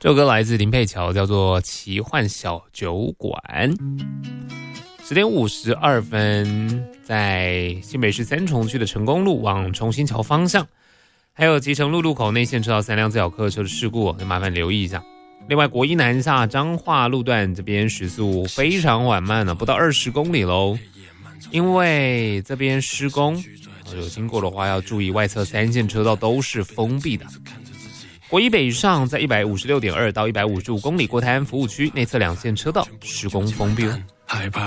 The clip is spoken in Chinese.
这首歌来自林佩乔，叫做《奇幻小酒馆》。10点52分，在新北市三重区的成功路往重新桥方向，还有集成路路口内线车道3辆自小客车的事故，麻烦留意一下。另外，国一南下彰化路段这边时速非常缓慢不到20公里喽，因为这边施工，有经过的话要注意，外侧3线车道都是封闭的。国一北上在 156.2 到155公里过台安服务区内侧2线车道施工封闭。